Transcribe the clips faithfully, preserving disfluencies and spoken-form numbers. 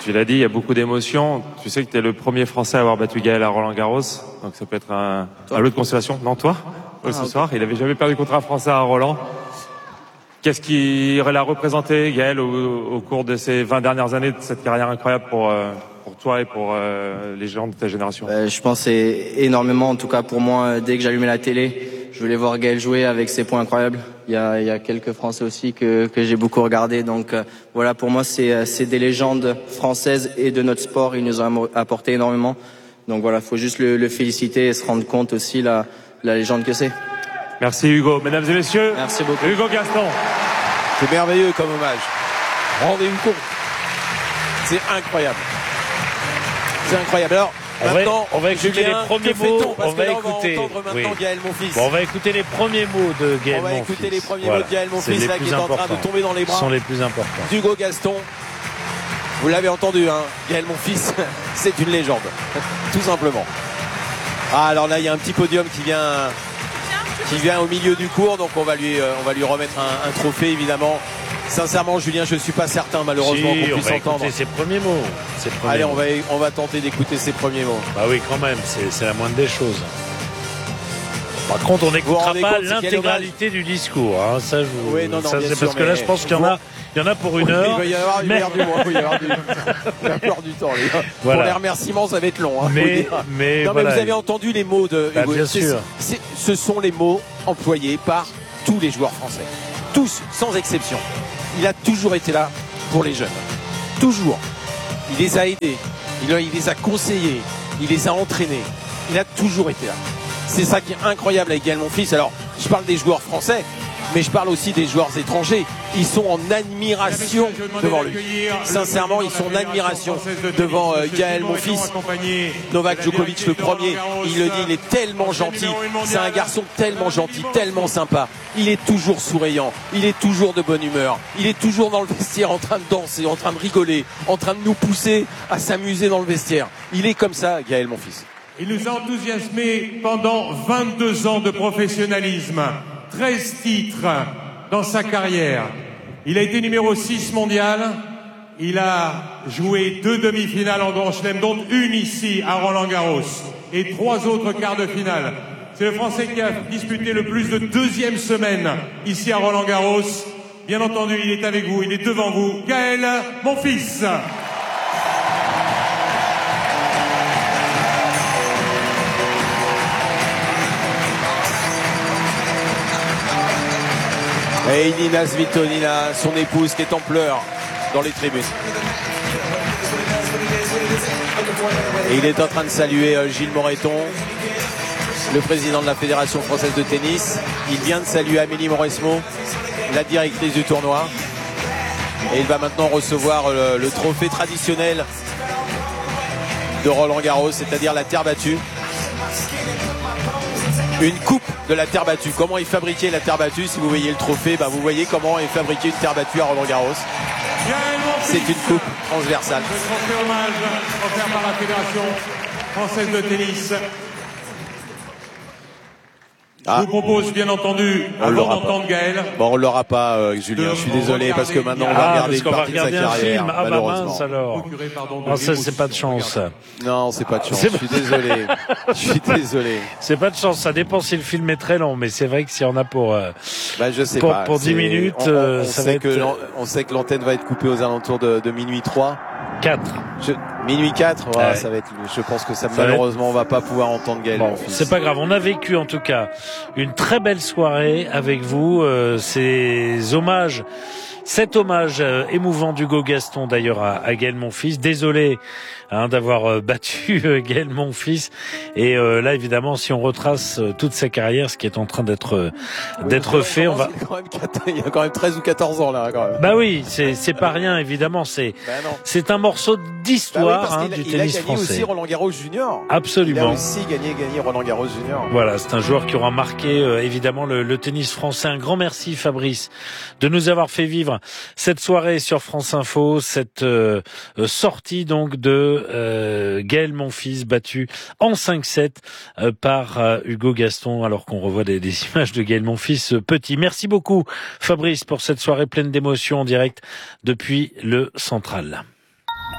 tu l'as dit, il y a beaucoup d'émotions. Tu sais que tu es le premier Français à avoir battu Gaël à Roland-Garros, donc ça peut être un, un lot de consolation. Non, toi, ah, ce okay. soir, il avait jamais perdu contre un Français à Roland. Qu'est-ce qu'il a représenté, Gaël, au, au cours de ces vingt dernières années de cette carrière incroyable pour, euh, pour toi et pour euh, les gens de ta génération? euh, Je pense c'est énormément, en tout cas pour moi, dès que j'allumais la télé, je voulais voir Gaël jouer avec ses points incroyables. Il y a, il y a quelques Français aussi que, que j'ai beaucoup regardé. Donc euh, voilà, pour moi, c'est, c'est des légendes françaises et de notre sport. Il nous a apporté énormément. Donc voilà, il faut juste le, le féliciter et se rendre compte aussi la, la légende que c'est. Merci Hugo. Mesdames et messieurs, merci beaucoup. Hugo Gaston. C'est merveilleux comme hommage. Rendez-vous compte. C'est incroyable. C'est incroyable. Alors, on maintenant, va, on va écouter Julien, les premiers mots. Parce on va que là, écouter. On va entendre maintenant oui. Gaël Monfils. Bon, on va écouter les premiers mots de Gaël Monfils. On va écouter Monfils. les premiers voilà. mots de Gaël Monfils là qui est importants. en train de tomber dans les bras. Ce sont les plus importants. D'Hugo Gaston. Vous l'avez entendu, hein. Gaël Monfils, c'est une légende. Tout simplement. Ah, alors là, il y a un petit podium qui vient, qui vient au milieu du cours, donc on va lui, euh, on va lui remettre un, un trophée, évidemment. Sincèrement, Julien, je ne suis pas certain, malheureusement, si, qu'on puisse on va entendre. Écouter ses premiers mots. Ses premiers Allez, mots. on va, on va tenter d'écouter ses premiers mots. Bah oui, quand même, c'est, c'est la moindre des choses. Par contre, on n'écoutera pas compte, l'intégralité du discours. Hein. Ça, je vous... oui, non, non, ça c'est sûr, parce que là, je pense qu'il y en a, il y en a pour une oui, heure. Il va y avoir, mais... il va y avoir du mois, il va y avoir du, il va y avoir du temps. Les gars. Voilà. Pour les remerciements, ça va être long. Hein, mais, mais, non, voilà. mais vous avez entendu les mots de bah, Hugo. Bien c'est, sûr. C'est, ce sont les mots employés par tous les joueurs français. Tous, sans exception. Il a toujours été là pour les jeunes. Toujours. Il les a aidés. Il, il les a conseillés. Il les a entraînés. Il a toujours été là. C'est ça qui est incroyable avec Gaël Monfils. Alors, je parle des joueurs français, mais je parle aussi des joueurs étrangers. Ils sont en admiration devant lui. Sincèrement, ils sont en admiration devant euh, Gaël Monfils. Novak Djokovic, le premier, il le dit, il est tellement gentil. C'est un garçon tellement gentil, tellement sympa. Il est toujours souriant, il est toujours de bonne humeur. Il est toujours dans le vestiaire en train de danser, en train de rigoler, en train de nous pousser à s'amuser dans le vestiaire. Il est comme ça, Gaël Monfils. Il nous a enthousiasmés pendant vingt-deux ans de professionnalisme, treize titres dans sa carrière. Il a été numéro six mondial, il a joué deux demi-finales en Grand Chelem, dont une ici à Roland-Garros, et trois autres quarts de finale. C'est le Français qui a disputé le plus de deuxième semaine ici à Roland-Garros. Bien entendu, il est avec vous, il est devant vous, Gaël Monfils. Et Nina Svitolina, son épouse qui est en pleurs dans les tribunes. Et il est en train de saluer Gilles Moreton, le président de la Fédération française de tennis. Il vient de saluer Amélie Mauresmo, la directrice du tournoi. Et il va maintenant recevoir le, le trophée traditionnel de Roland-Garros, c'est-à-dire la terre battue. Une coupe de la terre battue. Comment est fabriquée la terre battue? Si vous voyez le trophée, bah vous voyez comment est fabriquée une terre battue à Roland-Garros. C'est une coupe transversale. Le trophée hommage offert par la Fédération française de tennis. Ah. Je vous propose bien entendu, On avant l'aura d'entendre pas. Gaël. Bon, on l'aura pas, euh, Julien. Je suis désolé parce que maintenant on va ah, regarder une qu'on va partie de sa regarder un carrière. film. Ah bah malheureusement. mince alors. Ah, ça c'est pas de chance. Non, c'est pas de chance. C'est Je suis désolé. Je suis désolé. C'est pas de chance. Ça dépend si le film est très long, mais c'est vrai que s'il y en a pour euh, bah, je sais pour, pas. pour dix minutes, on, on, on ça sait va que être... on sait que l'antenne va être coupée aux alentours de, de minuit trois. quatre. Je, minuit quatre, ouais, ouais. ça va être. Je pense que ça, ça malheureusement, on va pas pouvoir entendre Gaël. Bon, c'est pas grave. On a vécu en tout cas une très belle soirée avec vous. Euh, ces hommages, cet hommage euh, émouvant d'Hugo Gaston d'ailleurs à, à Gaël Monfils. Désolé hein, d'avoir euh, battu euh, Gaël Monfils. Et euh, là, évidemment, si on retrace euh, toute sa carrière, ce qui est en train d'être euh, d'être fait, on va. Il y a quand même treize ou quatorze ans là. Quand même. Bah oui, c'est c'est pas rien évidemment. C'est bah c'est un morceau d'histoire bah oui, hein, il, du il tennis a gagné français. Aussi Roland Garros Junior. Absolument. Il a aussi gagné gagné Roland Garros Junior. Voilà, c'est un joueur qui aura marqué euh, évidemment le, le tennis français. Un grand merci Fabrice de nous avoir fait vivre cette soirée sur France Info, cette euh, sortie donc de euh, Gaël Monfils battu en cinq sept euh, par euh, Hugo Gaston, alors qu'on revoit des, des images de Gaël Monfils euh, petit. Merci beaucoup Fabrice pour cette soirée pleine d'émotions en direct depuis le Central.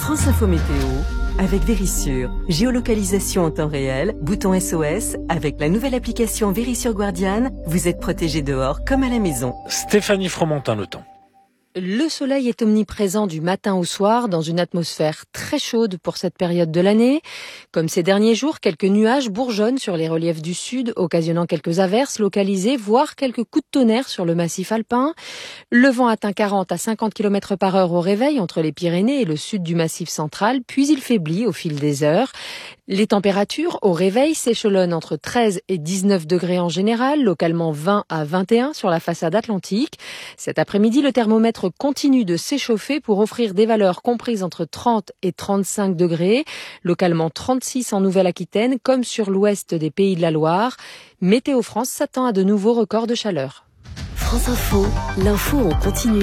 France Info Météo avec Vérissure. Géolocalisation en temps réel, bouton S O S. Avec la nouvelle application Vérissure Guardian, vous êtes protégé dehors comme à la maison. Stéphanie Fromentin, le temps. Le soleil est omniprésent du matin au soir dans une atmosphère très chaude pour cette période de l'année. Comme ces derniers jours, quelques nuages bourgeonnent sur les reliefs du sud, occasionnant quelques averses localisées, voire quelques coups de tonnerre sur le massif alpin. Le vent atteint quarante à cinquante kilomètres par heure au réveil entre les Pyrénées et le sud du massif central, puis il faiblit au fil des heures. Les températures au réveil s'échelonnent entre treize et dix-neuf degrés en général, localement vingt à vingt et un sur la façade atlantique. Cet après-midi, le thermomètre continue de s'échauffer pour offrir des valeurs comprises entre trente et trente-cinq degrés, localement trente-six en Nouvelle-Aquitaine comme sur l'ouest des Pays de la Loire. Météo France s'attend à de nouveaux records de chaleur. France Info, l'info en continu.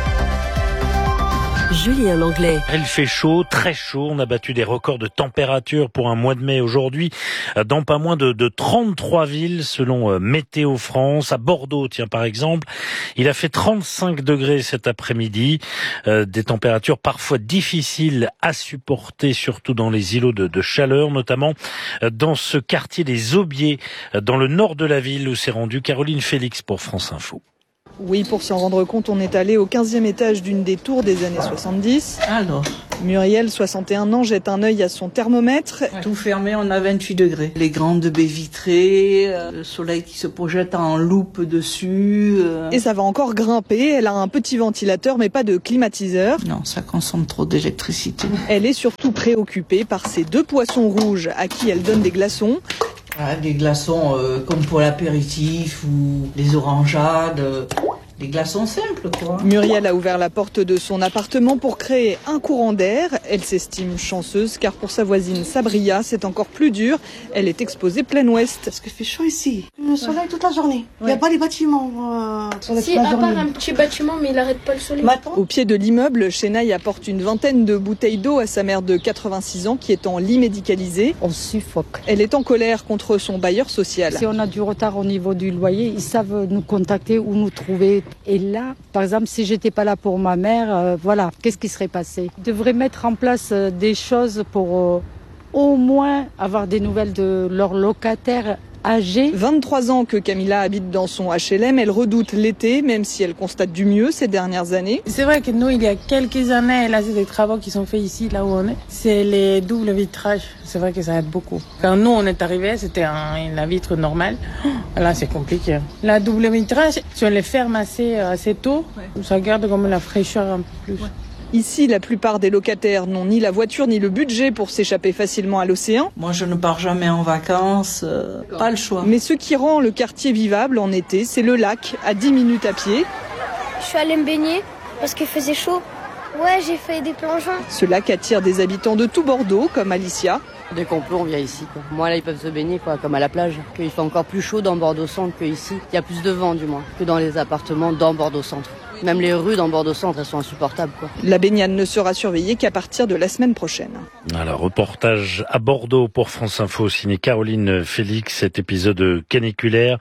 Julien Langlais. Elle fait chaud, très chaud. On a battu des records de température pour un mois de mai aujourd'hui dans pas moins de, de trente-trois villes selon euh, Météo France. À Bordeaux, tiens, par exemple, il a fait trente-cinq degrés cet après-midi. Euh, des températures parfois difficiles à supporter, surtout dans les îlots de, de chaleur, notamment dans ce quartier des Aubiers, dans le nord de la ville où s'est rendue Caroline Félix pour France Info. Oui, pour s'en rendre compte, on est allé au quinzième étage d'une des tours des années soixante-dix. Alors, Muriel, soixante et un ans, jette un œil à son thermomètre. ouais. Tout fermé, on a vingt-huit degrés. Les grandes baies vitrées, euh, le soleil qui se projette en loupe dessus. Euh... Et ça va encore grimper. Elle a un petit ventilateur, mais pas de climatiseur. Non, ça consomme trop d'électricité. Elle est surtout préoccupée par ces deux poissons rouges à qui elle donne des glaçons. Ah, des glaçons euh, comme pour l'apéritif ou les orangeades, euh, des glaçons simples quoi. Muriel a ouvert la porte de son appartement pour créer un courant d'air. Elle s'estime chanceuse car pour sa voisine Sabria, c'est encore plus dur. Elle est exposée plein ouest. Parce qu'il fait chaud ici. Le soleil toute la journée. Il n'y a pas les bâtiments. Euh, si, à part un petit bâtiment, mais il n'arrête pas le soleil. Matin. Au pied de l'immeuble, Chenaille apporte une vingtaine de bouteilles d'eau à sa mère de quatre-vingt-six ans qui est en lit médicalisé. On suffoque. Elle est en colère contre son bailleur social. Si on a du retard au niveau du loyer, ils savent nous contacter ou nous trouver. Et là, par exemple, si j'étais pas là pour ma mère, euh, voilà, qu'est-ce qui serait passé? Ils devraient mettre en place euh, des choses pour euh, au moins avoir des nouvelles de leurs locataires âgés. vingt-trois ans que Camilla habite dans son H L M. Elle redoute l'été, même si elle constate du mieux ces dernières années. C'est vrai que nous, il y a quelques années, là, c'est des travaux qui sont faits ici, là où on est. C'est les doubles vitrages. C'est vrai que ça aide beaucoup. Quand nous, on est arrivés, c'était un, la vitre normale. Là, c'est compliqué. La double vitrage, si on les ferme assez, assez tôt, ouais. Ça garde comme la fraîcheur un peu plus. Ouais. Ici, la plupart des locataires n'ont ni la voiture ni le budget pour s'échapper facilement à l'océan. Moi, je ne pars jamais en vacances, euh, pas le choix. Mais ce qui rend le quartier vivable en été, c'est le lac, à dix minutes à pied. Je suis allée me baigner parce qu'il faisait chaud. Ouais, j'ai fait des plongeons. Ce lac attire des habitants de tout Bordeaux, comme Alicia. Dès qu'on peut, on vient ici, quoi. Moi, là, ils peuvent se baigner, quoi, comme à la plage. Il fait encore plus chaud dans Bordeaux-Centre qu'ici. Il y a plus de vent, du moins, que dans les appartements dans Bordeaux-Centre. Même les rues dans Bordeaux-Centre, elles sont insupportables, quoi. La baignade ne sera surveillée qu'à partir de la semaine prochaine. Alors, reportage à Bordeaux pour France Info, signé Caroline Félix. Cet épisode caniculaire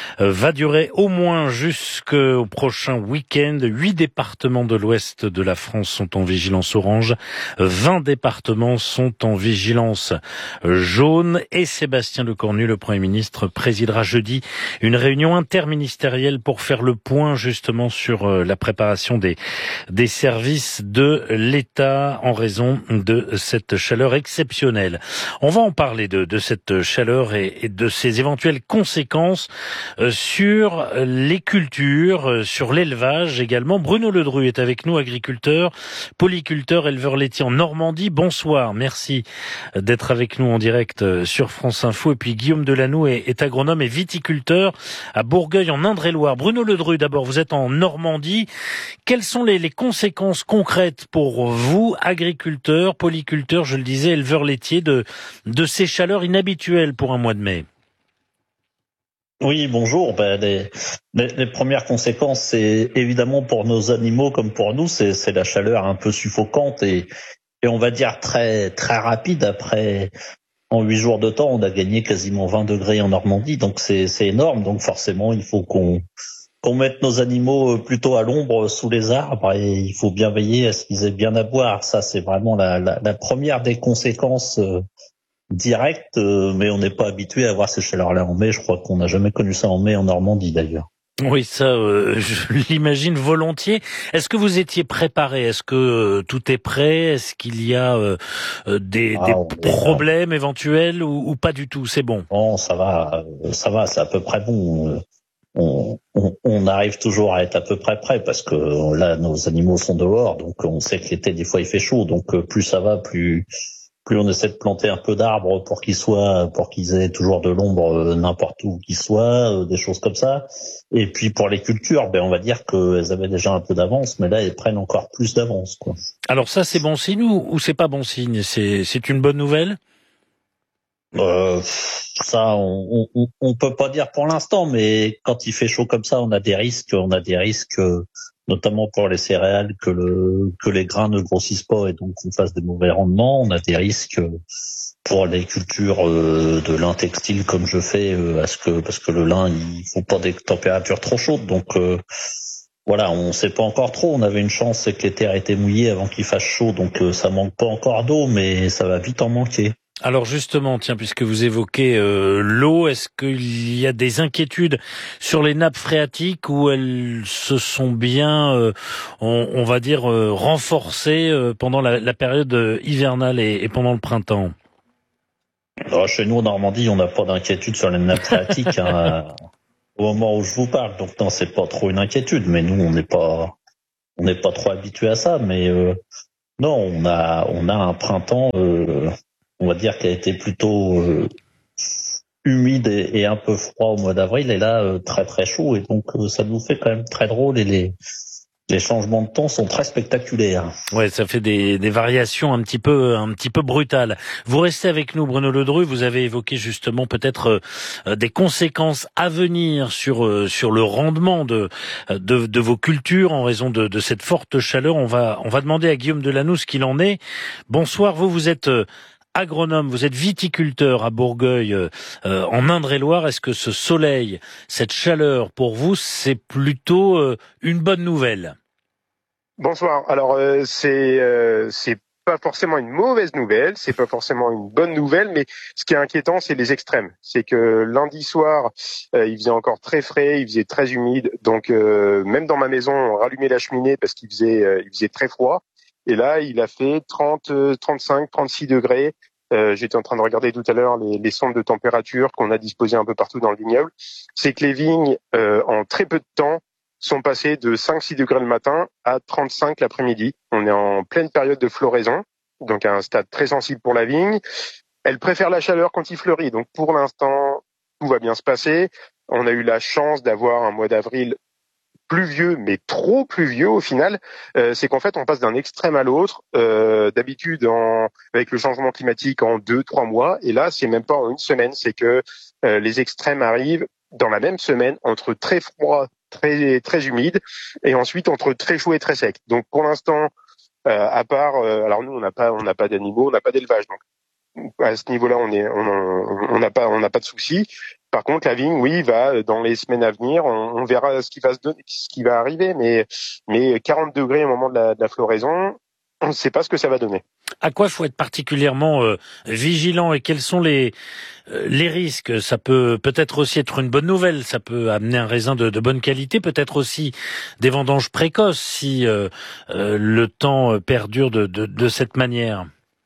va durer au moins jusqu'au prochain week-end. Huit départements de l'ouest de la France sont en vigilance orange. Vingt départements sont en vigilance jaune. Et Sébastien Lecornu, le Premier ministre, présidera jeudi une réunion interministérielle pour faire le point justement sur la préparation des, des services de l'État en raison de cette chaleur exceptionnelle. On va en parler de, de cette chaleur et, et de ses éventuelles conséquences sur les cultures, sur l'élevage également. Bruno Ledru est avec nous, agriculteur, polyculteur, éleveur laitier en Normandie. Bonsoir, merci d'être avec nous en direct sur France Info. Et puis Guillaume Delanoux est, est agronome et viticulteur à Bourgueil en Indre-et-Loire. Bruno Ledru, d'abord, vous êtes en Normandie. Quelles sont les, les conséquences concrètes pour vous, agriculteurs, polyculteurs, je le disais, éleveurs laitiers, de, de ces chaleurs inhabituelles pour un mois de mai? Oui, bonjour. Ben, les, les, les premières conséquences, c'est évidemment pour nos animaux comme pour nous, c'est, c'est la chaleur un peu suffocante et, et on va dire très très rapide. Après, en huit jours de temps, on a gagné quasiment vingt degrés en Normandie, donc c'est, c'est énorme. Donc forcément, il faut qu'on qu'on mette nos animaux plutôt à l'ombre sous les arbres et il faut bien veiller à ce qu'ils aient bien à boire. Ça, c'est vraiment la, la, la première des conséquences euh, directes, euh, mais on n'est pas habitué à voir ces chaleurs-là en mai. Je crois qu'on n'a jamais connu ça en mai en Normandie d'ailleurs. Oui, ça, euh, je l'imagine volontiers. Est-ce que vous étiez préparé? Est-ce que euh, tout est prêt? Est-ce qu'il y a euh, des, ah, des problèmes éventuels ou, ou pas du tout? C'est bon. Non, ça va, ça va, c'est à peu près bon. On, on, on arrive toujours à être à peu près prêt parce que là, nos animaux sont dehors, donc on sait que l'été, des fois, il fait chaud. Donc plus ça va, plus plus on essaie de planter un peu d'arbres pour qu'ils soient, pour qu'ils aient toujours de l'ombre n'importe où qu'ils soient, des choses comme ça. Et puis pour les cultures, ben on va dire qu'elles avaient déjà un peu d'avance, mais là elles prennent encore plus d'avance, quoi. Alors ça, c'est bon signe ou, ou c'est pas bon signe? C'est c'est une bonne nouvelle? Euh, ça, on, on, on peut pas dire pour l'instant, mais quand il fait chaud comme ça, on a des risques, on a des risques, notamment pour les céréales, que le, que les grains ne grossissent pas et donc on fasse des mauvais rendements. On a des risques pour les cultures de lin textile comme je fais, à ce que, parce que le lin, il faut pas des températures trop chaudes, donc, euh, voilà, on sait pas encore trop. On avait une chance, c'est que les terres étaient mouillées avant qu'il fasse chaud, donc ça manque pas encore d'eau, mais ça va vite en manquer. Alors justement, tiens, puisque vous évoquez euh, l'eau, est-ce qu'il y a des inquiétudes sur les nappes phréatiques où elles se sont bien, euh, on, on va dire, euh, renforcées euh, pendant la, la période hivernale et, et pendant le printemps? Alors, chez nous en Normandie, on n'a pas d'inquiétude sur les nappes phréatiques hein, au moment où je vous parle, donc non, c'est pas trop une inquiétude. Mais nous, on n'est pas, on n'est pas trop habitué à ça. Mais euh, non, on a, on a un printemps. Euh, on va dire qu'elle a été plutôt euh, humide et, et un peu froid au mois d'avril, et là euh, très très chaud, et donc euh, ça nous fait quand même très drôle, et les les changements de temps sont très spectaculaires. Ouais, ça fait des, des variations un petit peu un petit peu brutales. Vous restez avec nous, Bruno Ledru. Vous avez évoqué justement peut-être euh, des conséquences à venir sur euh, sur le rendement de, de de vos cultures en raison de, de cette forte chaleur. On va on va demander à Guillaume Delannoux ce qu'il en est. Bonsoir, vous vous êtes euh, agronome, vous êtes viticulteur à Bourgueil, euh, en Indre-et-Loire. Est-ce que ce soleil, cette chaleur, pour vous, c'est plutôt euh, une bonne nouvelle? Bonsoir. Alors euh, c'est euh, c'est pas forcément une mauvaise nouvelle, c'est pas forcément une bonne nouvelle, mais ce qui est inquiétant, c'est les extrêmes. C'est que lundi soir, euh, il faisait encore très frais, il faisait très humide, donc euh, même dans ma maison, on rallumait la cheminée parce qu'il faisait euh, il faisait très froid. Et là, il a fait trente, trente-cinq, trente-six degrés. Euh, j'étais en train de regarder tout à l'heure les, les sondes de température qu'on a disposées un peu partout dans le vignoble. C'est que les vignes, euh, en très peu de temps, sont passées de cinq six degrés le matin à trente-cinq l'après-midi. On est en pleine période de floraison, donc à un stade très sensible pour la vigne. Elle préfère la chaleur quand il fleurit. Donc pour l'instant, tout va bien se passer. On a eu la chance d'avoir un mois d'avril pluvieux, mais trop pluvieux au final. Euh, c'est qu'en fait, on passe d'un extrême à l'autre. Euh, d'habitude, en, avec le changement climatique, en deux, trois mois. Et là, c'est même pas en une semaine. C'est que euh, les extrêmes arrivent dans la même semaine, entre très froid, très très humide, et ensuite entre très chaud et très sec. Donc pour l'instant, euh, à part, euh, alors nous, on n'a pas, on n'a pas d'animaux, on n'a pas d'élevage. Donc à ce niveau-là, on est, on n'a pas, on n'a pas de souci. Par contre, la vigne, oui, va dans les semaines à venir, on, on verra ce qui va se donner, ce qui va arriver, mais mais quarante degrés au moment de la, de la floraison, on ne sait pas ce que ça va donner. À quoi faut être particulièrement euh, vigilant et quels sont les euh, les risques? Ça peut peut-être aussi être une bonne nouvelle, ça peut amener un raisin de, de bonne qualité, peut-être aussi des vendanges précoces si euh, euh, le temps perdure de, de, de cette manière.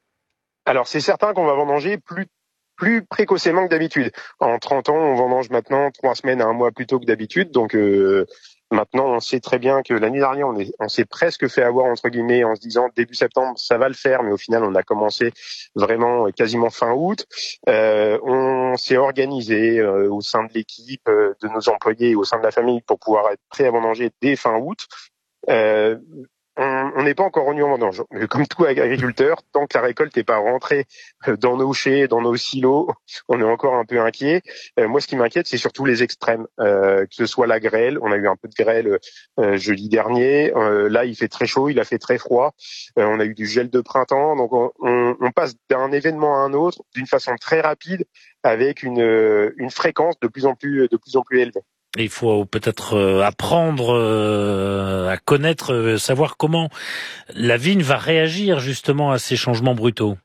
Alors c'est certain qu'on va vendanger plus plus précocement que d'habitude. En trente ans, on vendange maintenant trois semaines à un mois plus tôt que d'habitude. Donc euh, maintenant, on sait très bien que l'année dernière, on, est, on s'est presque fait avoir, entre guillemets, en se disant début septembre, ça va le faire. Mais au final, on a commencé vraiment quasiment fin août. Euh, on s'est organisé euh, au sein de l'équipe, euh, de nos employés et au sein de la famille pour pouvoir être prêt à vendanger dès fin août. Euh, on n'est pas encore revenu en vendange. Comme tout agriculteur, tant que la récolte n'est pas rentrée dans nos chais, dans nos silos, on est encore un peu inquiet. Euh, moi, ce qui m'inquiète, c'est surtout les extrêmes, euh, que ce soit la grêle. On a eu un peu de grêle euh, jeudi dernier. Euh, là, il fait très chaud, il a fait très froid. Euh, on a eu du gel de printemps. Donc, on, on, on passe d'un événement à un autre d'une façon très rapide, avec une, une fréquence de plus en plus, de plus en plus élevée. Et il faut peut-être euh, apprendre euh, à connaître, euh, savoir comment la vigne va réagir justement à ces changements brutaux.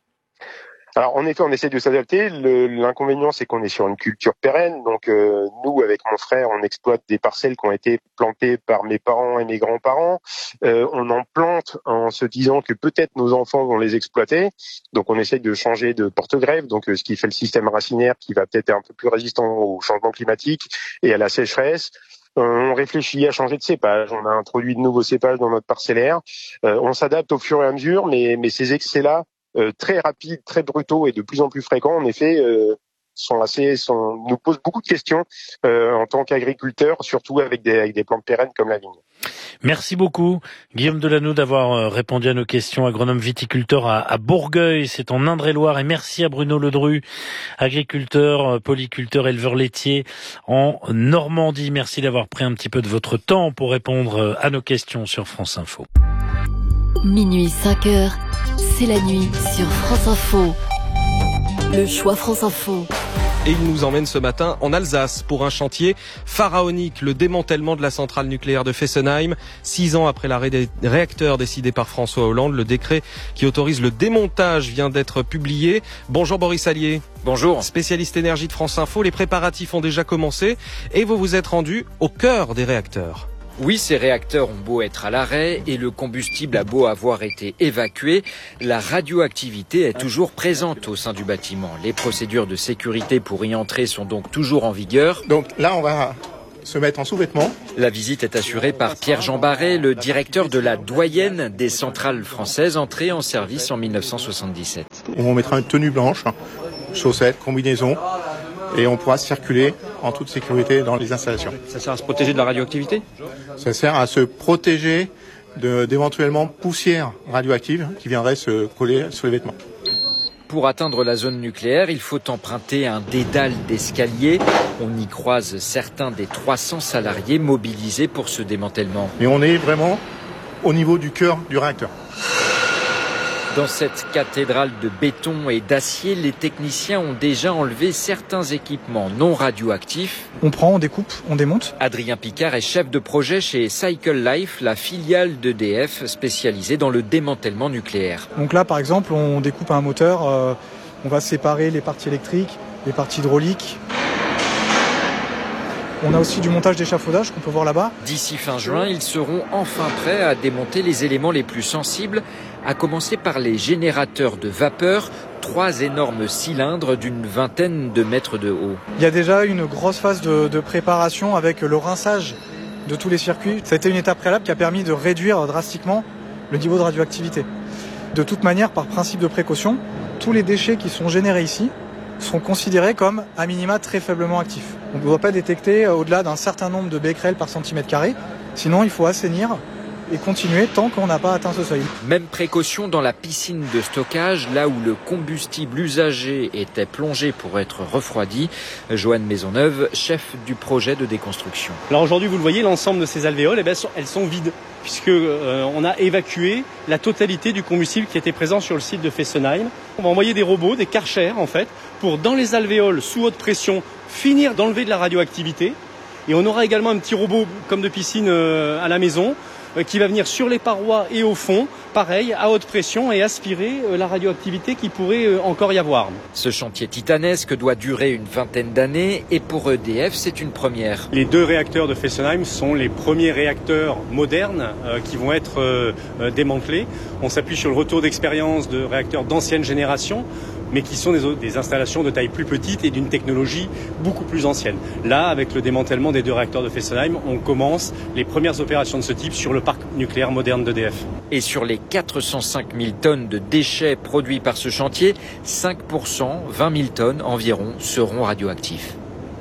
Alors en effet, on essaie de s'adapter. Le, l'inconvénient, c'est qu'on est sur une culture pérenne. Donc euh, nous, avec mon frère, on exploite des parcelles qui ont été plantées par mes parents et mes grands-parents. Euh, on en plante en se disant que peut-être nos enfants vont les exploiter. Donc on essaie de changer de porte-greffe, donc euh, ce qui fait le système racinaire, qui va peut-être être un peu plus résistant au changement climatique et à la sécheresse. On réfléchit à changer de cépage. On a introduit de nouveaux cépages dans notre parcellaire. Euh, on s'adapte au fur et à mesure, mais, mais ces excès-là, Euh, très rapides, très brutaux et de plus en plus fréquents, en effet, euh, sont assez, sont, nous posent beaucoup de questions euh, en tant qu'agriculteurs, surtout avec des, avec des plantes pérennes comme la vigne. Merci beaucoup, Guillaume Delanoue, d'avoir répondu à nos questions. Agronome viticulteur à, à Bourgueil, c'est en Indre-et-Loire. Et merci à Bruno Ledru, agriculteur, polyculteur, éleveur laitier en Normandie. Merci d'avoir pris un petit peu de votre temps pour répondre à nos questions sur France Info. Minuit cinq heures, c'est la nuit sur France Info. Le choix France Info. Et il nous emmène ce matin en Alsace pour un chantier pharaonique, le démantèlement de la centrale nucléaire de Fessenheim. Six ans après l'arrêt des réacteurs décidé par François Hollande, le décret qui autorise le démontage vient d'être publié. Bonjour Boris Allier. Bonjour. Spécialiste énergie de France Info, les préparatifs ont déjà commencé et vous vous êtes rendu au cœur des réacteurs. Oui, ces réacteurs ont beau être à l'arrêt et le combustible a beau avoir été évacué, la radioactivité est toujours présente au sein du bâtiment. Les procédures de sécurité pour y entrer sont donc toujours en vigueur. Donc là, on va se mettre en sous-vêtements. La visite est assurée par Pierre-Jean Barret, le directeur de la doyenne des centrales françaises, entrée en service en dix-neuf cent soixante-dix-sept. On mettra une tenue blanche, chaussettes, combinaisons, et on pourra circuler en toute sécurité dans les installations. Ça sert à se protéger de la radioactivité ? Ça sert à se protéger de, d'éventuellement poussière radioactive qui viendrait se coller sur les vêtements. Pour atteindre la zone nucléaire, il faut emprunter un dédale d'escalier. On y croise certains des trois cents salariés mobilisés pour ce démantèlement. Et on est vraiment au niveau du cœur du réacteur. Dans cette cathédrale de béton et d'acier, les techniciens ont déjà enlevé certains équipements non radioactifs. On prend, on découpe, on démonte. Adrien Picard est chef de projet chez Cycle Life, la filiale d'E D F spécialisée dans le démantèlement nucléaire. Donc là, par exemple, on découpe un moteur, euh, on va séparer les parties électriques, les parties hydrauliques. On a aussi du montage d'échafaudage qu'on peut voir là-bas. D'ici fin juin, ils seront enfin prêts à démonter les éléments les plus sensibles, à commencer par les générateurs de vapeur, trois énormes cylindres d'une vingtaine de mètres de haut. Il y a déjà une grosse phase de, de préparation avec le rinçage de tous les circuits. Ça a été une étape préalable qui a permis de réduire drastiquement le niveau de radioactivité. De toute manière, par principe de précaution, tous les déchets qui sont générés ici seront considérés comme à minima très faiblement actifs. On ne doit pas détecter au-delà d'un certain nombre de becquerels par centimètre carré, sinon il faut assainir et continuer tant qu'on n'a pas atteint ce seuil. Même précaution dans la piscine de stockage, là où le combustible usagé était plongé pour être refroidi. Joanne Maisonneuve, chef du projet de déconstruction. Alors aujourd'hui, vous le voyez, l'ensemble de ces alvéoles, eh bien, elles sont vides, puisque euh, on a évacué la totalité du combustible qui était présent sur le site de Fessenheim. On va envoyer des robots, des Karcher en fait, pour dans les alvéoles sous haute pression finir d'enlever de la radioactivité. Et on aura également un petit robot comme de piscine euh, à la maison, qui va venir sur les parois et au fond, pareil, à haute pression et aspirer la radioactivité qui pourrait encore y avoir. Ce chantier titanesque doit durer une vingtaine d'années et pour E D F, c'est une première. Les deux réacteurs de Fessenheim sont les premiers réacteurs modernes euh, qui vont être euh, démantelés. On s'appuie sur le retour d'expérience de réacteurs d'ancienne génération, mais qui sont des, des installations de taille plus petite et d'une technologie beaucoup plus ancienne. Là, avec le démantèlement des deux réacteurs de Fessenheim, on commence les premières opérations de ce type sur le parc nucléaire moderne d'E D F. Et sur les quatre cent cinq mille tonnes de déchets produits par ce chantier, cinq pour cent, vingt mille tonnes environ, seront radioactifs.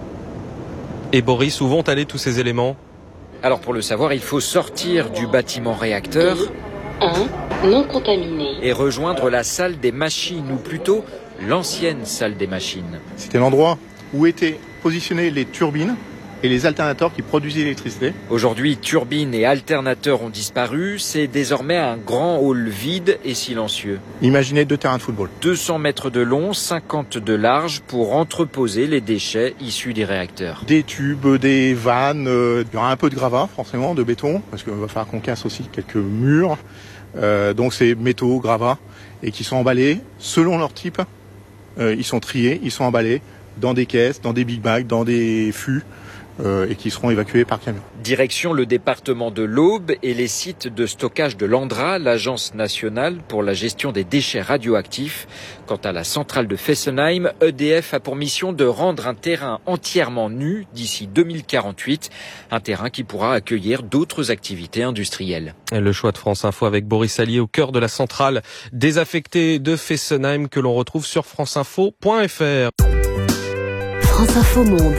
Et Boris, où vont aller tous ces éléments ? Alors pour le savoir, il faut sortir du bâtiment réacteur un non contaminé et rejoindre la salle des machines, ou plutôt l'ancienne salle des machines. C'était l'endroit où étaient positionnées les turbines et les alternateurs qui produisent l'électricité. Aujourd'hui, turbines et alternateurs ont disparu. C'est désormais un grand hall vide et silencieux. Imaginez deux terrains de football. deux cents mètres de long, cinquante de large pour entreposer les déchets issus des réacteurs. Des tubes, des vannes, euh, il y aura un peu de gravat forcément, de béton, parce qu'il va falloir qu'on casse aussi quelques murs. Euh, donc c'est métaux, gravats, et qui sont emballés selon leur type. Euh, ils sont triés, ils sont emballés dans des caisses, dans des big bags, dans des fûts. Euh, et qui seront évacués par camion. Direction le département de l'Aube et les sites de stockage de l'ANDRA, l'Agence nationale pour la gestion des déchets radioactifs. Quant à la centrale de Fessenheim, E D F a pour mission de rendre un terrain entièrement nu d'ici deux mille quarante-huit, un terrain qui pourra accueillir d'autres activités industrielles. Et le choix de France Info avec Boris Allier au cœur de la centrale désaffectée de Fessenheim que l'on retrouve sur franceinfo point f r. France Info Monde.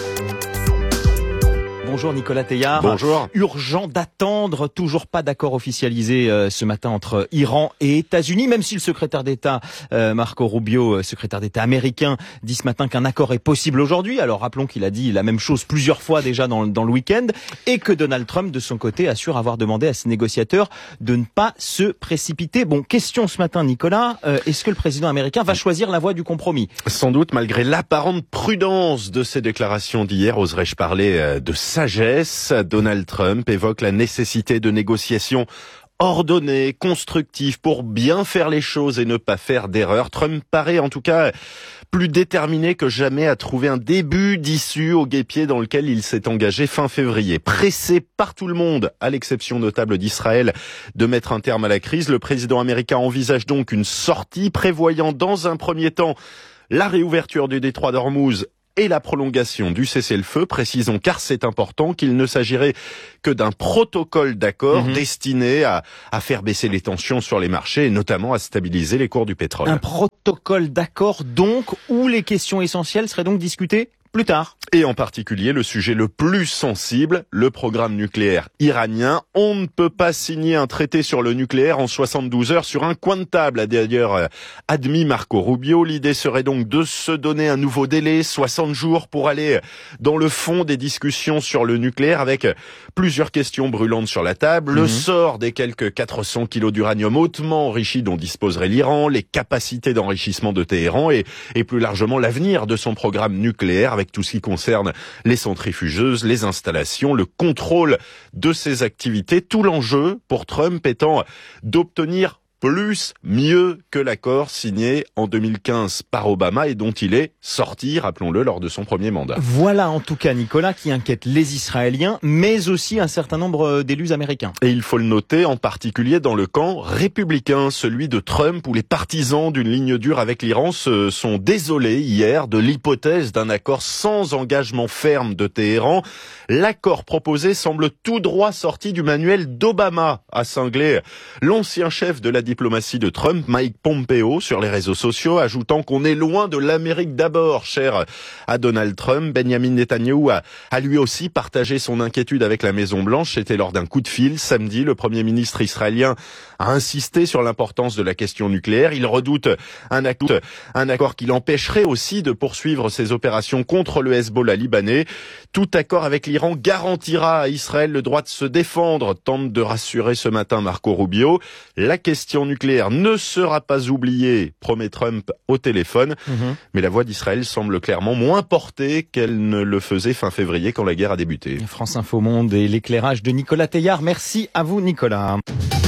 Bonjour Nicolas Teilhard. Bonjour. Urgent d'attendre, toujours pas d'accord officialisé euh, ce matin entre Iran et États-Unis, même si le secrétaire d'État euh, Marco Rubio, euh, secrétaire d'État américain, dit ce matin qu'un accord est possible aujourd'hui. Alors rappelons qu'il a dit la même chose plusieurs fois déjà dans, dans le week-end et que Donald Trump, de son côté, assure avoir demandé à ses négociateurs de ne pas se précipiter. Bon, question ce matin Nicolas, euh, est-ce que le président américain va choisir la voie du compromis ? Sans doute, malgré l'apparente prudence de ses déclarations d'hier, oserais-je parler euh, de sagesse. Donald Trump évoque la nécessité de négociations ordonnées, constructives, pour bien faire les choses et ne pas faire d'erreurs. Trump paraît en tout cas plus déterminé que jamais à trouver un début d'issue au guêpier dans lequel il s'est engagé fin février. Pressé par tout le monde, à l'exception notable d'Israël, de mettre un terme à la crise, le président américain envisage donc une sortie, prévoyant dans un premier temps la réouverture du détroit d'Ormuz et la prolongation du cessez-le-feu. Précisons, car c'est important, qu'il ne s'agirait que d'un protocole d'accord mmh. destiné à, à faire baisser les tensions sur les marchés et notamment à stabiliser les cours du pétrole. Un protocole d'accord donc où les questions essentielles seraient donc discutées plus tard. Et en particulier le sujet le plus sensible, le programme nucléaire iranien. On ne peut pas signer un traité sur le nucléaire en soixante-douze heures sur un coin de table, a d'ailleurs admis Marco Rubio. L'idée serait donc de se donner un nouveau délai, soixante jours, pour aller dans le fond des discussions sur le nucléaire avec plusieurs questions brûlantes sur la table. Mmh. Le sort des quelques quatre cents kilos d'uranium hautement enrichi dont disposerait l'Iran, les capacités d'enrichissement de Téhéran et, et plus largement l'avenir de son programme nucléaire avec tout ce qui concerne les centrifugeuses, les installations, le contrôle de ces activités. Tout l'enjeu pour Trump étant d'obtenir plus, mieux que l'accord signé en deux mille quinze par Obama et dont il est sorti, rappelons-le, lors de son premier mandat. Voilà en tout cas, Nicolas, qui inquiète les Israéliens, mais aussi un certain nombre d'élus américains. Et il faut le noter, en particulier dans le camp républicain, celui de Trump, où les partisans d'une ligne dure avec l'Iran se sont désolés hier de l'hypothèse d'un accord sans engagement ferme de Téhéran. L'accord proposé semble tout droit sorti du manuel d'Obama, a cinglé l'ancien chef de la diplomatie de Trump, Mike Pompeo, sur les réseaux sociaux, ajoutant qu'on est loin de l'Amérique d'abord, cher à Donald Trump. Benjamin Netanyahou a, a lui aussi partagé son inquiétude avec la Maison-Blanche. C'était lors d'un coup de fil. Samedi, le Premier ministre israélien a insisté sur l'importance de la question nucléaire. Il redoute un, acte, un accord qui l'empêcherait aussi de poursuivre ses opérations contre le Hezbollah libanais. Tout accord avec l'Iran garantira à Israël le droit de se défendre, tente de rassurer ce matin Marco Rubio. La question nucléaire ne sera pas oubliée, promet Trump au téléphone, mmh. mais la voix d'Israël semble clairement moins portée qu'elle ne le faisait fin février quand la guerre a débuté. France Info Monde et l'éclairage de Nicolas Teilhard. Merci à vous Nicolas.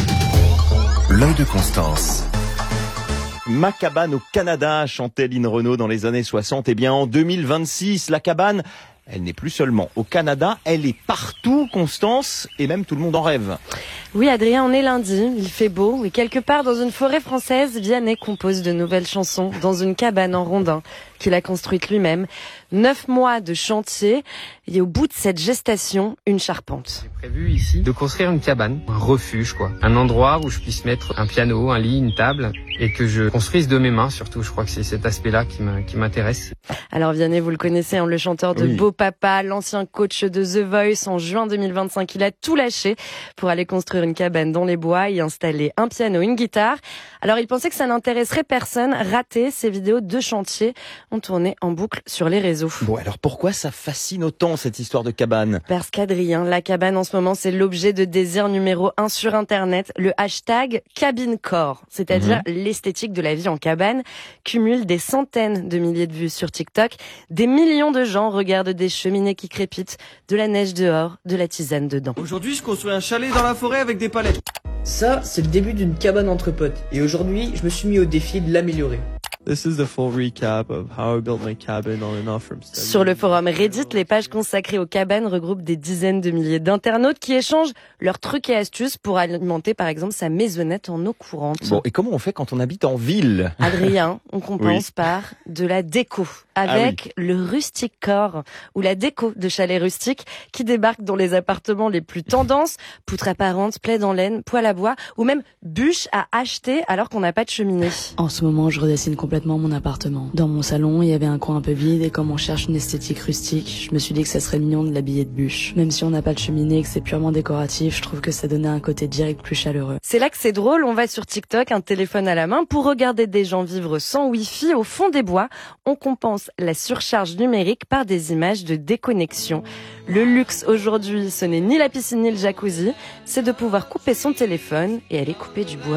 L'œil de Constance. Ma cabane au Canada, chantait Lynn Renaud dans les années soixante. Eh bien, en deux mille vingt-six, la cabane, elle n'est plus seulement au Canada, elle est partout, Constance, et même tout le monde en rêve. Oui, Adrien, on est lundi, il fait beau, et quelque part dans une forêt française, Vianney compose de nouvelles chansons dans une cabane en rondin qu'il a construite lui-même. Neuf mois de chantier, et au bout de cette gestation, une charpente. J'ai prévu ici de construire une cabane, un refuge quoi, un endroit où je puisse mettre un piano, un lit, une table, et que je construise de mes mains surtout. Je crois que c'est cet aspect-là qui m'intéresse. Alors Vianney, vous le connaissez, hein, le chanteur de Oui. Beau Papa, l'ancien coach de The Voice. En juin deux mille vingt-cinq, il a tout lâché pour aller construire une cabane dans les bois, y installer un piano, une guitare. Alors il pensait que ça n'intéresserait personne. Raté, ses vidéos de chantier ont tourné en boucle sur les réseaux. Bon, alors pourquoi ça fascine autant cette histoire de cabane? Parce qu'Adrien, la cabane en ce moment, c'est l'objet de désir numéro un sur Internet. Le hashtag cabinecore, c'est-à-dire Mhm. l'esthétique de la vie en cabane, cumule des centaines de milliers de vues sur TikTok. Des millions de gens regardent des cheminées qui crépitent, de la neige dehors, de la tisane dedans. Aujourd'hui, je construis un chalet dans la forêt avec des palettes. Ça, c'est le début d'une cabane entre potes. Et aujourd'hui, je me suis mis au défi de l'améliorer. This is the full recap of how I built my cabin on and off from studying. Sur le forum Reddit, les pages consacrées aux cabanes regroupent des dizaines de milliers d'internautes qui échangent leurs trucs et astuces pour alimenter par exemple sa maisonnette en eau courante. Bon, et comment on fait quand on habite en ville? Adrien, on compense Oui. par de la déco avec le Rustic Core ou la déco de chalet rustique qui débarque dans les appartements les plus tendances, poutres apparentes, plaids en laine, poêle à bois ou même bûches à acheter alors qu'on n'a pas de cheminée. En ce moment, je redessine complètement mon appartement. Dans mon salon, il y avait un coin un peu vide et comme on cherche une esthétique rustique, je me suis dit que ça serait mignon de l'habiller de bûches. Même si on n'a pas de cheminée et que c'est purement décoratif, je trouve que ça donnait un côté direct plus chaleureux. C'est là que c'est drôle, on va sur TikTok, un téléphone à la main, pour regarder des gens vivre sans Wi-Fi au fond des bois. On compense la surcharge numérique par des images de déconnexion. Le luxe aujourd'hui, ce n'est ni la piscine ni le jacuzzi, c'est de pouvoir couper son téléphone et aller couper du bois.